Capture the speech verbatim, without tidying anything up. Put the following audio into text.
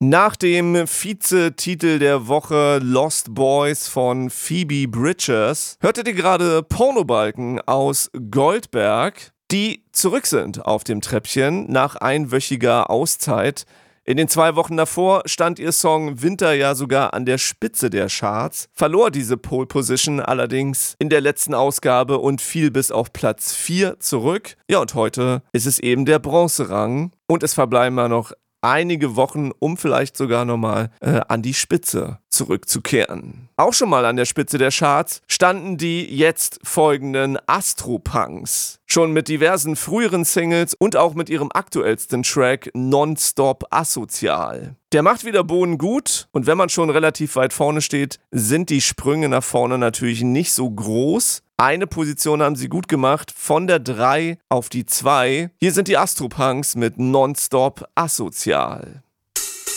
Nach dem Vize-Titel der Woche Lost Boys von Phoebe Bridgers hörtet ihr gerade Pornobalken aus Goldberg, die zurück sind auf dem Treppchen nach einwöchiger Auszeit. In den zwei Wochen davor stand ihr Song Winter ja sogar an der Spitze der Charts, verlor diese Pole Position allerdings in der letzten Ausgabe und fiel bis auf Platz vier zurück. Ja, und heute ist es eben der Bronzerang und es verbleiben ja noch einige Wochen, um vielleicht sogar nochmal äh, an die Spitze zurückzukehren. Auch schon mal an der Spitze der Charts standen die jetzt folgenden Astropunks. Schon mit diversen früheren Singles und auch mit ihrem aktuellsten Track Nonstop Asozial. Der macht wieder Boden gut und wenn man schon relativ weit vorne steht, sind die Sprünge nach vorne natürlich nicht so groß. Eine Position haben sie gut gemacht, von der drei auf die zwei. Hier sind die Astropunks mit Nonstop Asozial.